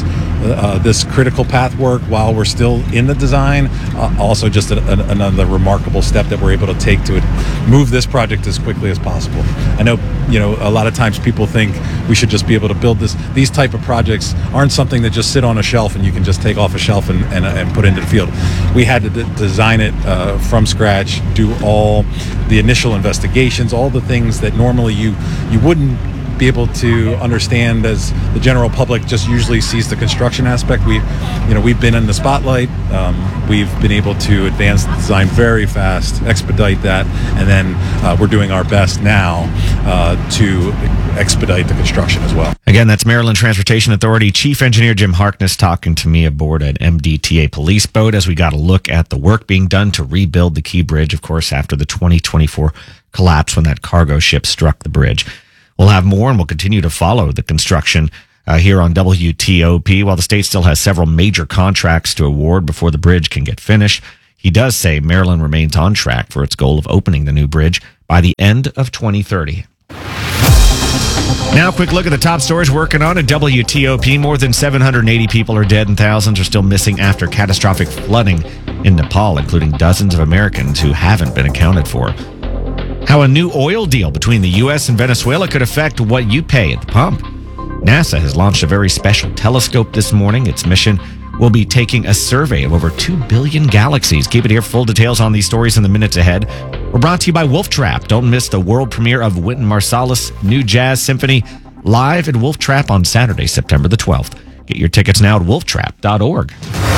uh, this critical path work while we're still in the design. Uh, also, just a, a, another remarkable step that we're able to take to it, move this project as quickly as possible. I know, you know, a lot of times people think we should just be able to build this. These type of projects aren't something that just sit on a shelf and you can just take off a shelf and, and, and put into the field. We had to d- design it uh, from scratch, do all the initial investigations, all the things that normally you you wouldn't be able to understand as the general public just usually sees the construction aspect. We, you know, we've been in the spotlight. Um, we've been able to advance the design very fast, expedite that, and then uh, we're doing our best now uh, to expedite the construction as well. Again, that's Maryland Transportation Authority Chief Engineer Jim Harkness talking to me aboard an M D T A police boat as we got a look at the work being done to rebuild the Key Bridge, of course, after the twenty twenty-four collapse when that cargo ship struck the bridge. We'll have more, and we'll continue to follow the construction uh, here on W T O P. While the state still has several major contracts to award before the bridge can get finished, he does say Maryland remains on track for its goal of opening the new bridge by the end of twenty thirty. Now, a quick look at the top stories working on at W T O P. More than seven hundred eighty people are dead and thousands are still missing after catastrophic flooding in Nepal, including dozens of Americans who haven't been accounted for. How a new oil deal between the U S and Venezuela could affect what you pay at the pump. NASA has launched a very special telescope this morning. Its mission will be taking a survey of over two billion galaxies. Keep it here. Full details on these stories in the minutes ahead. We're brought to you by Wolf Trap. Don't miss the world premiere of Wynton Marsalis's new jazz symphony live at Wolf Trap on Saturday, September the twelfth. Get your tickets now at wolf trap dot org.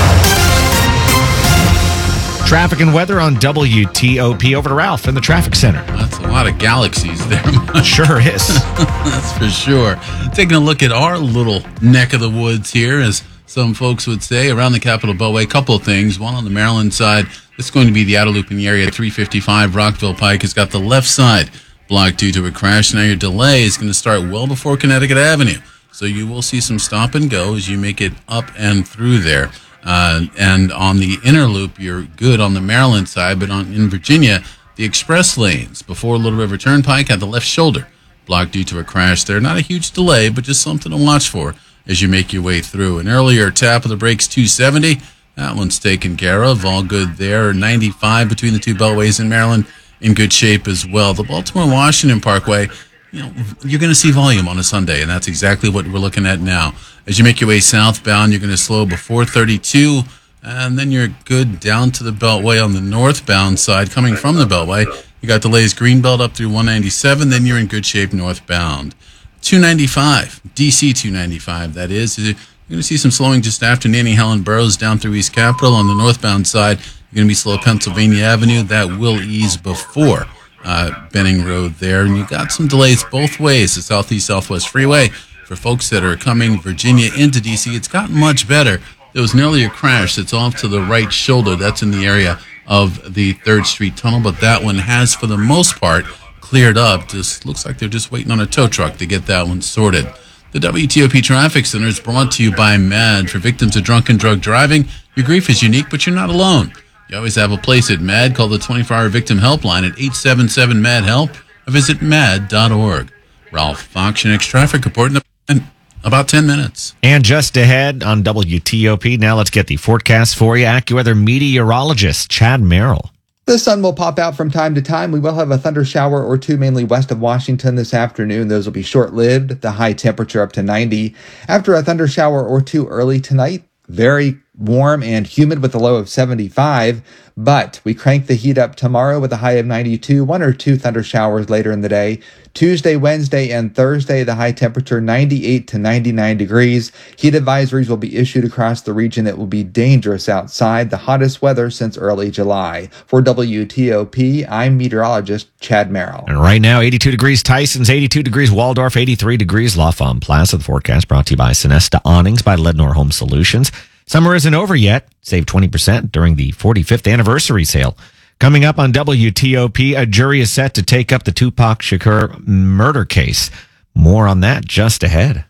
Traffic and weather on W T O P. Over to Ralph in the traffic center. That's a lot of galaxies there. Sure is. That's for sure. Taking a look at our little neck of the woods here, as some folks would say, around the Capitol Beltway. A couple of things. One on the Maryland side. It's going to be the outer loop in the area. three fifty-five Rockville Pike has got the left side blocked due to a crash. Now your delay is going to start well before Connecticut Avenue. So you will see some stop and go as you make it up and through there. Uh, and on the inner loop, you're good on the Maryland side, but on in Virginia, the express lanes before Little River Turnpike had the left shoulder blocked due to a crash there. Not a huge delay, but just something to watch for as you make your way through. An earlier tap of the brakes, two seventy. That one's taken care of. All good there. ninety-five between the two beltways in Maryland in good shape as well. The Baltimore-Washington Parkway, you know, you're going to see volume on a Sunday, and that's exactly what we're looking at now. As you make your way southbound, you're going to slow before thirty-two, and then you're good down to the Beltway on the northbound side. Coming from the Beltway, you got delays Greenbelt up through one ninety-seven, then you're in good shape northbound. two ninety-five, D C two ninety-five, that is. You're going to see some slowing just after Nanny Helen Burroughs down through East Capitol. On the northbound side, you're going to be slow Pennsylvania Avenue. That will ease before uh, Benning Road there. And you got some delays both ways, the Southeast Southwest Freeway. For folks that are coming Virginia into D C, it's gotten much better. There was an earlier crash that's off to the right shoulder. That's in the area of the third Street Tunnel, but that one has, for the most part, cleared up. Just looks like they're just waiting on a tow truck to get that one sorted. The W T O P Traffic Center is brought to you by MAD. For victims of drunk and drug driving, your grief is unique, but you're not alone. You always have a place at MAD. Call the twenty-four hour victim helpline at eight seven seven MAD HELP or visit mad dot org. Ralph Fox, your next traffic report in about ten minutes. And just ahead on W T O P, now let's get the forecast for you. AccuWeather meteorologist Chad Merrill. The sun will pop out from time to time. We will have a thunder shower or two mainly west of Washington this afternoon. Those will be short-lived. The high temperature up to ninety. After a thunder shower or two early tonight, very warm and humid with a low of seventy-five. But we crank the heat up tomorrow with a high of ninety-two. One or two thunder showers later in the day. Tuesday, Wednesday, and Thursday, the high temperature ninety-eight to ninety-nine degrees. Heat advisories will be issued across the region. It will be dangerous outside, the hottest weather since early July. For W T O P, I'm meteorologist Chad Merrill. And right now, eighty-two degrees Tyson's, eighty-two degrees Waldorf, eighty-three degrees L'Enfant Plaza. The forecast brought to you by Sinesta Awnings by Lednor Home Solutions. Summer isn't over yet. Save twenty percent during the forty-fifth anniversary sale. Coming up on W T O P, a jury is set to take up the Tupac Shakur murder case. More on that just ahead.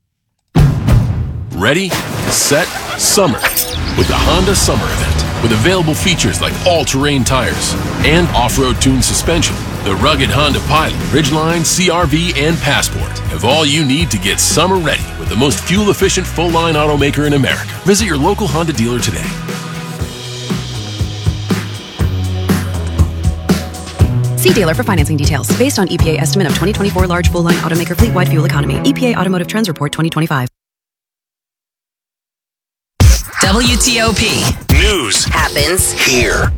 Ready, set, summer with the Honda Summer Event. With available features like all-terrain tires and off-road tuned suspension, the rugged Honda Pilot, Ridgeline, C R V, and Passport have all you need to get summer ready with the most fuel-efficient full-line automaker in America. Visit your local Honda dealer today. See dealer for financing details. Based on E P A estimate of twenty twenty-four large full-line automaker fleet-wide fuel economy. E P A Automotive Trends Report twenty twenty-five. W T O P. News Happens here.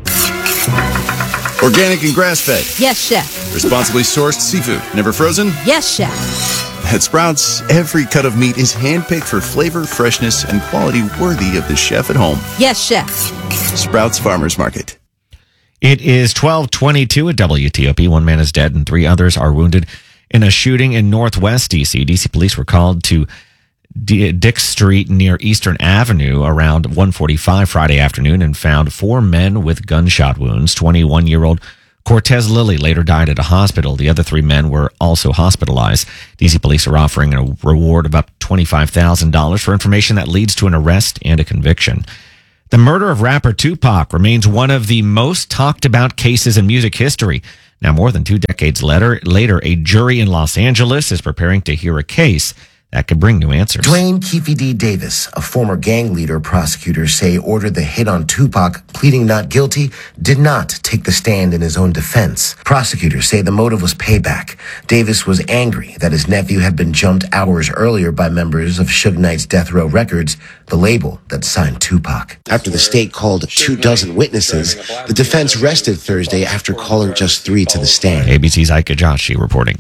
Organic and grass-fed. Yes, chef. Responsibly sourced seafood. Never frozen? Yes, chef. At Sprouts, every cut of meat is handpicked for flavor, freshness, and quality worthy of the chef at home. Yes, chef. Sprouts Farmers Market. It is twelve twenty-two at W T O P. One man is dead and three others are wounded in a shooting in Northwest D C. D C police were called to D- Dick Street near Eastern Avenue around one forty-five Friday afternoon and found four men with gunshot wounds. twenty-one-year-old Cortez Lilly later died at a hospital. The other three men were also hospitalized. D C police are offering a reward of up to twenty-five thousand dollars for information that leads to an arrest and a conviction. The murder of rapper Tupac remains one of the most talked about cases in music history. Now, more than two decades later, later, a jury in Los Angeles is preparing to hear a case that could bring new answers. Dwayne Keefe D. Davis, a former gang leader, prosecutors say ordered the hit on Tupac, pleading not guilty, did not take the stand in his own defense. Prosecutors say the motive was payback. Davis was angry that his nephew had been jumped hours earlier by members of Suge Knight's Death Row Records, the label that signed Tupac. After the state called two dozen witnesses, the defense rested Thursday after calling just three to the stand. A B C's Ike Ajashi reporting.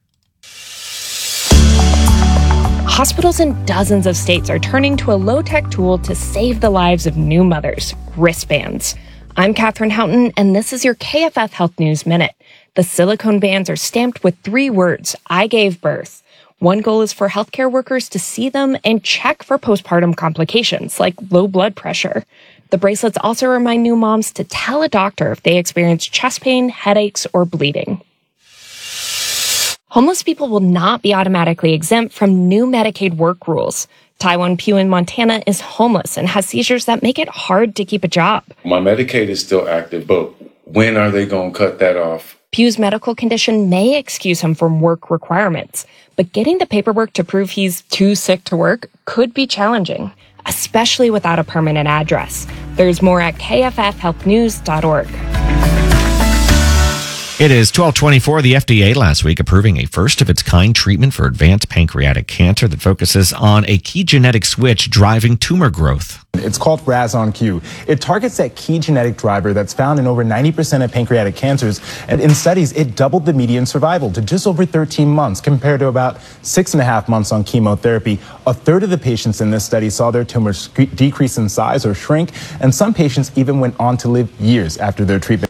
Hospitals in dozens of states are turning to a low-tech tool to save the lives of new mothers, wristbands. I'm Katherine Houghton, and this is your K F F Health News Minute. The silicone bands are stamped with three words, I gave birth. One goal is for healthcare workers to see them and check for postpartum complications like low blood pressure. The bracelets also remind new moms to tell a doctor if they experience chest pain, headaches, or bleeding. Homeless people will not be automatically exempt from new Medicaid work rules. Taiwan Pugh in Montana is homeless and has seizures that make it hard to keep a job. My Medicaid is still active, but when are they going to cut that off? Pugh's medical condition may excuse him from work requirements, but getting the paperwork to prove he's too sick to work could be challenging, especially without a permanent address. There's more at K F F health news dot org. It is twelve twenty-four. The F D A last week approving a first-of-its-kind treatment for advanced pancreatic cancer that focuses on a key genetic switch driving tumor growth. It's called RAS-on-Q. It targets that key genetic driver that's found in over ninety percent of pancreatic cancers. And in studies, it doubled the median survival to just over thirteen months compared to about six and a half months on chemotherapy. A third of the patients in this study saw their tumors decrease in size or shrink, and some patients even went on to live years after their treatment.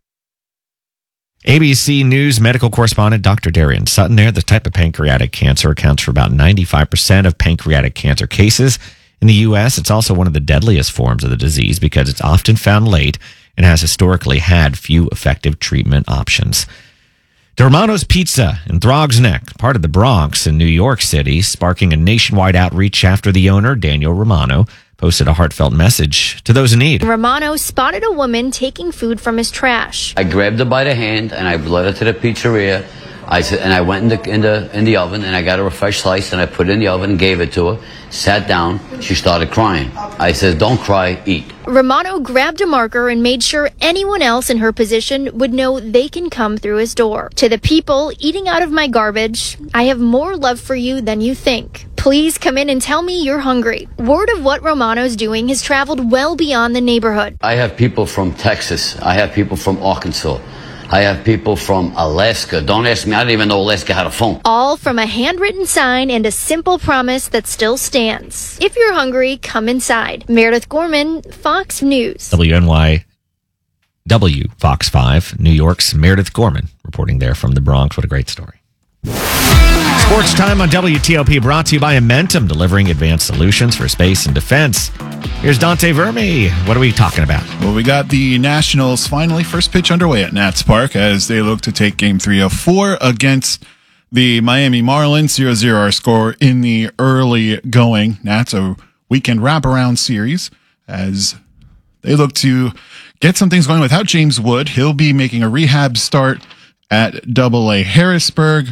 A B C News medical correspondent Doctor Darian Sutton there. The type of pancreatic cancer accounts for about ninety-five percent of pancreatic cancer cases. In the U S, it's also one of the deadliest forms of the disease because it's often found late and has historically had few effective treatment options. Romano's Pizza in Throgs Neck, part of the Bronx in New York City, sparking a nationwide outreach after the owner, Daniel Romano, posted a heartfelt message to those in need. Romano spotted a woman taking food from his trash. I grabbed her by the hand and I led her to the pizzeria. I said, and I went in the in the in the oven and I got her a fresh slice and I put it in the oven and gave it to her. Sat down. She started crying. I said, "Don't cry, eat." Romano grabbed a marker and made sure anyone else in her position would know they can come through his door. To the people eating out of my garbage, I have more love for you than you think. Please come in and tell me you're hungry. Word of what Romano's doing has traveled well beyond the neighborhood. I have people from Texas. I have people from Arkansas. I have people from Alaska. Don't ask me. I didn't even know Alaska had a phone. All from a handwritten sign and a simple promise that still stands. If you're hungry, come inside. Meredith Gorman, Fox News. W N Y W, Fox five, New York's Meredith Gorman, reporting there from the Bronx. What a great story. Sports Time on W T O P, brought to you by Amentum, delivering advanced solutions for space and defense. Here's Dante Verme. What are we talking about? Well, we got the Nationals finally first pitch underway at Nats Park as they look to take game three of four against the Miami Marlins. zero zero our score in the early going. Nats a weekend wraparound series as they look to get some things going without James Wood. He'll be making a rehab start at Double A Harrisburg.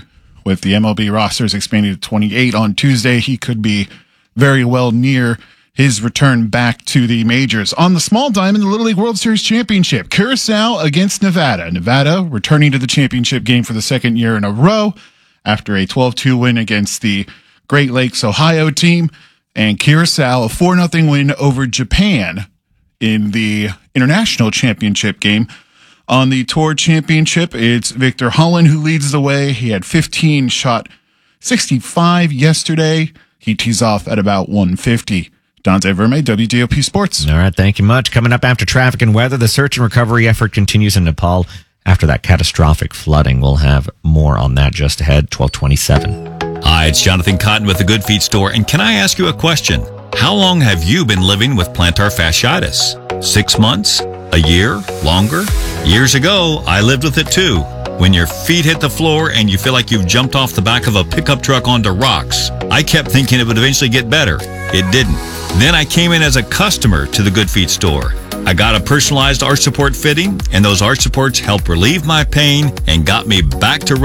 with the M L B rosters expanding to twenty-eight on Tuesday. He could be very well near his return back to the majors. On the small diamond, the Little League World Series Championship, Curacao against Nevada. Nevada returning to the championship game for the second year in a row after a twelve two win against the Great Lakes, Ohio team. And Curacao, a four nothing win over Japan in the international championship game. On the tour championship, it's Victor Holland who leads the way. He had fifteen, shot sixty-five yesterday. He tees off at about one fifty. Dante Verme, W T O P Sports. All right, thank you much. Coming up after traffic and weather, the search and recovery effort continues in Nepal after that catastrophic flooding. We'll have more on that just ahead, twelve twenty-seven. Hi, it's Jonathan Cotton with the Good Feet Store, and can I ask you a question? How long have you been living with plantar fasciitis? Six months? A year? Longer? Years ago, I lived with it too. When your feet hit the floor and you feel like you've jumped off the back of a pickup truck onto rocks, I kept thinking it would eventually get better. It didn't. Then I came in as a customer to the Good Feet Store. I got a personalized arch support fitting, and those arch supports helped relieve my pain and got me back to